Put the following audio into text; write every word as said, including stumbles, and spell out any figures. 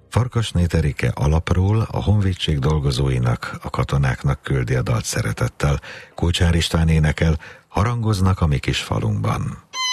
Farkasné Terike alapról a honvédség dolgozóinak, a katonáknak küldi a dalt szeretettel. Kulcsár István énekel, harangoznak a mi kis falunkban.